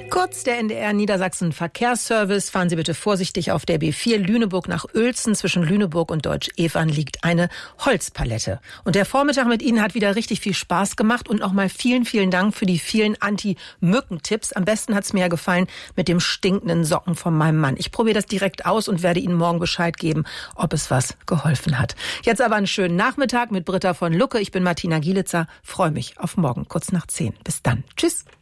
Kurz der NDR Niedersachsen Verkehrsservice. Fahren Sie bitte vorsichtig auf der B4 Lüneburg nach Uelzen. Zwischen Lüneburg und Deutsch-Evern liegt eine Holzpalette. Und der Vormittag mit Ihnen hat wieder richtig viel Spaß gemacht. Und nochmal vielen, vielen Dank für die vielen Anti-Mücken-Tipps. Am besten hat's mir ja gefallen mit dem stinkenden Socken von meinem Mann. Ich probiere das direkt aus und werde Ihnen morgen Bescheid geben, ob es was geholfen hat. Jetzt aber einen schönen Nachmittag mit Britta von Lucke. Ich bin Martina Gielitzer. Freue mich auf morgen kurz nach 10. Bis dann. Tschüss.